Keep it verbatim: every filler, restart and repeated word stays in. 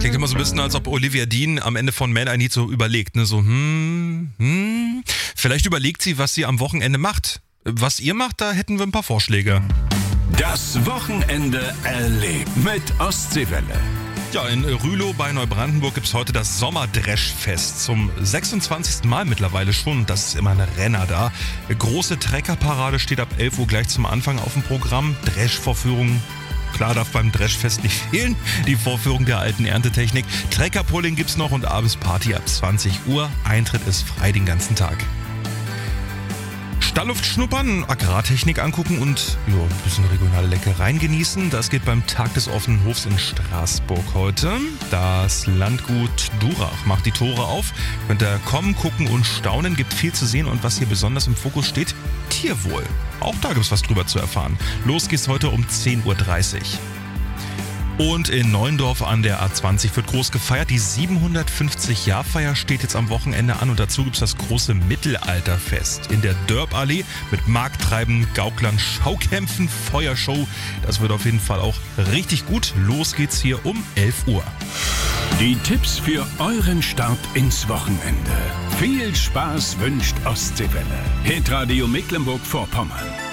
Klingt immer so ein bisschen, als ob Olivia Dean am Ende von Man I Need so überlegt. Ne? So, hm, hm. Vielleicht überlegt sie, was sie am Wochenende macht. Was ihr macht, da hätten wir ein paar Vorschläge. Das Wochenende erlebt mit Ostseewelle. Ja, in Rülow bei Neubrandenburg gibt es heute das Sommerdreschfest. Zum sechsundzwanzigsten Mal mittlerweile schon. Das ist immer ein Renner da. Große Treckerparade steht ab elf Uhr gleich zum Anfang auf dem Programm. Dreschvorführungen. Klar darf beim Dreschfest nicht fehlen. Die Vorführung der alten Erntetechnik. Treckerpulling gibt's noch und abends Party ab zwanzig Uhr. Eintritt ist frei den ganzen Tag. Stallluft schnuppern, Agrartechnik angucken und jo, ein bisschen regionale Leckereien genießen. Das geht beim Tag des offenen Hofs in Straßburg heute. Das Landgut Durach macht die Tore auf. Könnt ihr kommen, gucken und staunen. Gibt viel zu sehen und was hier besonders im Fokus steht, Tierwohl. Auch da gibt's was drüber zu erfahren. Los geht's heute um zehn Uhr dreißig. Und in Neuendorf an der A zwanzig wird groß gefeiert. Die siebenhundertfünfzig-Jahr-Feier steht jetzt am Wochenende an und dazu gibt es das große Mittelalterfest in der Dörballee mit Markttreiben, Gauklern, Schaukämpfen, Feuershow. Das wird auf jeden Fall auch richtig gut. Los geht's hier um elf Uhr. Die Tipps für euren Start ins Wochenende. Viel Spaß wünscht Ostseewelle. Hitradio Mecklenburg-Vorpommern.